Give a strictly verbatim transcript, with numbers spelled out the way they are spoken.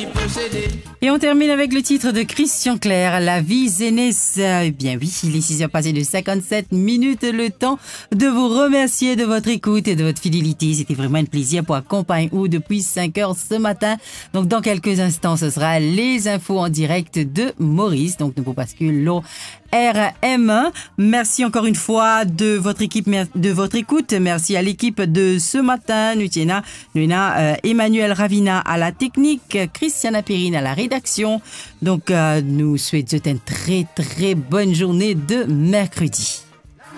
Et on termine avec le titre de Christian Clair, La vie Zénès. Eh bien oui, il est six heures passées de cinquante-sept minutes, le temps de vous remercier de votre écoute et de votre fidélité. C'était vraiment un plaisir pour accompagner vous depuis cinq heures ce matin. Donc dans quelques instants, ce sera les infos en direct de Maurice. Donc nous basculons R M un. Merci encore une fois de votre équipe, de votre écoute. Merci à l'équipe de ce matin. Nutiena, Nuena, euh, Emmanuel Ravina à la technique, Christiana Perrine à la rédaction. Donc, euh, nous souhaitons une très très bonne journée de mercredi.